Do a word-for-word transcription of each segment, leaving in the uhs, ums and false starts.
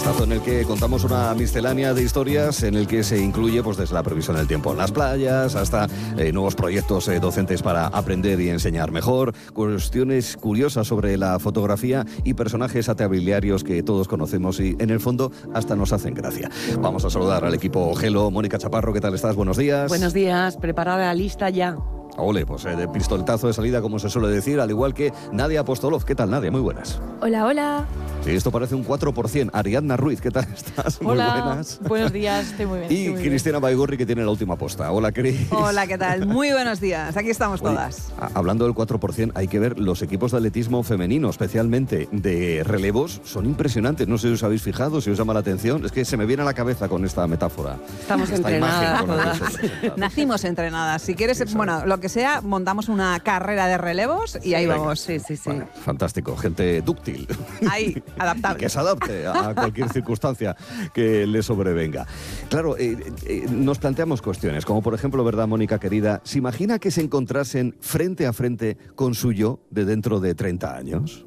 Vistazo en el que contamos una miscelánea de historias en el que se incluye pues desde la previsión del tiempo en las playas hasta eh, nuevos proyectos eh, docentes para aprender y enseñar mejor, cuestiones curiosas sobre la fotografía y personajes atabiliarios que todos conocemos y en el fondo hasta nos hacen gracia. Vamos a saludar al equipo Gelo. Mónica Chaparro, ¿qué tal estás? Buenos días. Buenos días, preparada, lista ya. Ole, pues eh, de pistoletazo de salida, como se suele decir, al igual que Nadia Apostolov. ¿Qué tal, Nadia? Muy buenas. Hola, hola. Sí, esto parece un cuatro por ciento. Ariadna Ruiz, ¿qué tal estás? Hola, muy buenas. Buenos días, estoy muy bien. Y muy Cristina bien. Baigorri, que tiene la última posta. Hola, Cris. Hola, ¿qué tal? Muy buenos días. Aquí estamos Oye, todas. a- hablando del cuatro por ciento, hay que ver los equipos de atletismo femenino, especialmente de relevos, son impresionantes. No sé si os habéis fijado, si os llama la atención. Es que se me viene a la cabeza con esta metáfora. Estamos Esta entrenadas imagen con la que todas. os he presentado. Nacimos entrenadas. Si quieres, Exacto. bueno, lo que sea, montamos una carrera de relevos y ahí Venga. vamos. Sí, sí, sí. Bueno, fantástico, gente dúctil. Ahí, adaptable. Que se adapte a cualquier circunstancia que le sobrevenga. Claro, eh, eh, nos planteamos cuestiones, como por ejemplo, ¿verdad, Mónica querida? ¿Se imagina que se encontrasen frente a frente con su yo de dentro de treinta años?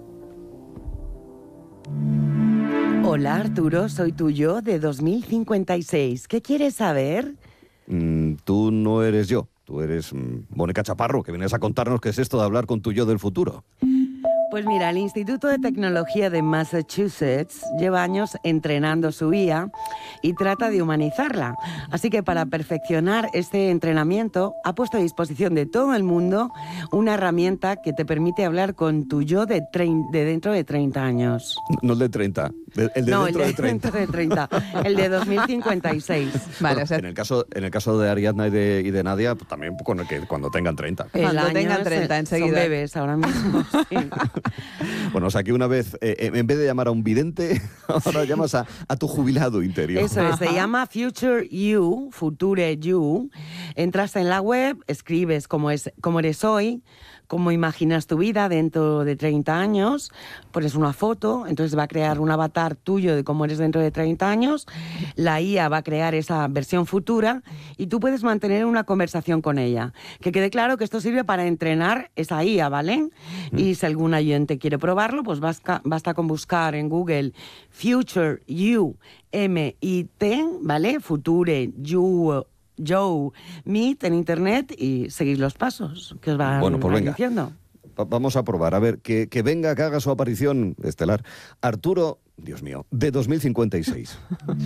Hola, Arturo, soy tu yo de dos mil cincuenta y seis. ¿Qué quieres saber? Mm, tú no eres yo, tú eres mm, Mónica Chaparro, que vienes a contarnos qué es esto de hablar con tu yo del futuro. Pues mira, el Instituto de Tecnología de Massachusetts lleva años entrenando su I A y trata de humanizarla. Así que para perfeccionar este entrenamiento ha puesto a disposición de todo el mundo una herramienta que te permite hablar con tu yo de, trein- de dentro de treinta años. No el de treinta, de- el de no, dentro el de treinta. dentro de treinta, el de dos mil cincuenta y seis. Vale, Bueno, o sea, en, el caso, en el caso de Ariadna y de, y de Nadia, pues también con el que, cuando tengan treinta. El Cuando año tengan es- treinta, son enseguida. bebés ahora mismo. Sí. Bueno, o sea que una vez, eh, en vez de llamar a un vidente, ahora llamas a, a tu jubilado interior. Eso es, se llama Future You, Future You. Entras en la web, escribes cómo, es, cómo eres hoy, cómo imaginas tu vida dentro de treinta años, pones una foto, entonces va a crear un avatar tuyo de cómo eres dentro de treinta años, la I A va a crear esa versión futura y tú puedes mantener una conversación con ella. Que quede claro que esto sirve para entrenar esa I A, ¿vale? Y si algún oyente quiere probarlo, pues basta, basta con buscar en Google Future You, M I T, ¿vale? Future You, Joe Meet en internet y seguir los pasos que os van, Bueno, pues van venga. diciendo. Va- Vamos a probar. A ver, que, que venga, que haga su aparición estelar. Arturo, Dios mío, de dos mil cincuenta y seis.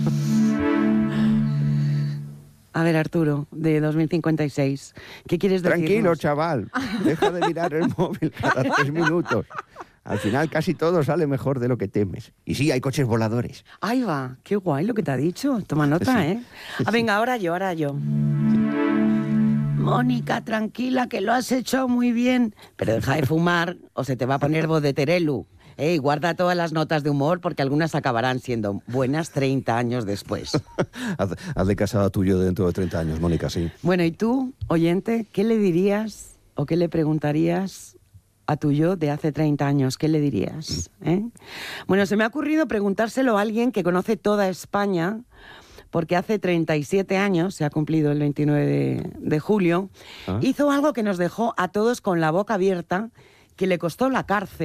A ver, Arturo, de dos mil cincuenta y seis, ¿qué quieres decir? Tranquilo, chaval. Deja de mirar el móvil cada tres minutos. Al final casi todo sale mejor de lo que temes. Y sí, hay coches voladores. Ahí va, qué guay lo que te ha dicho. Toma nota, Sí. ¿eh? Ah, venga, ahora yo, ahora yo. Mónica, tranquila, que lo has hecho muy bien. Pero deja de fumar o se te va a poner voz de Terelu. Ey, guarda todas las notas de humor porque algunas acabarán siendo buenas treinta años después. Haz, hazle caso a tuyo dentro de treinta años, Mónica, sí. Bueno, y tú, oyente, ¿qué le dirías o qué le preguntarías a tu yo de hace treinta años? ¿Qué le dirías? ¿Eh? Bueno, se me ha ocurrido preguntárselo a alguien que conoce toda España, porque hace treinta y siete años, se ha cumplido el veintinueve de, de julio, Ah. hizo algo que nos dejó a todos con la boca abierta, que le costó la cárcel.